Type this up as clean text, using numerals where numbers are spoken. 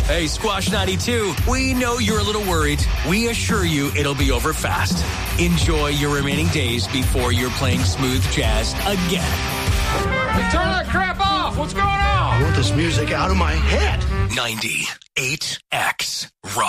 Hey, Squash 92, we know you're a little worried. We assure you it'll be over fast. Enjoy your remaining days before you're playing smooth jazz again. Hey, turn that crap off. What's going on? I want this music out of my head. 98X Rock.